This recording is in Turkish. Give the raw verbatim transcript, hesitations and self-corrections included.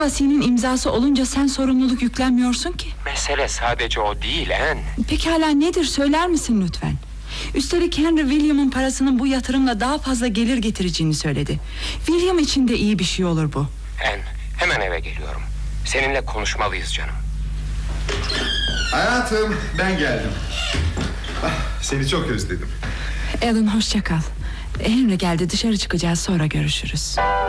Senin imzası olunca sen sorumluluk yüklenmiyorsun ki. Mesele sadece o değil Anne. Pekala nedir, söyler misin lütfen? Üstelik Henry William'ın parasının bu yatırımla daha fazla gelir getireceğini söyledi. William için de iyi bir şey olur bu. Anne, hemen eve geliyorum. Seninle konuşmalıyız canım. Hayatım, ben geldim. Ah, seni çok özledim. Alan, hoşça kal. Henry geldi, dışarı çıkacağız, sonra görüşürüz.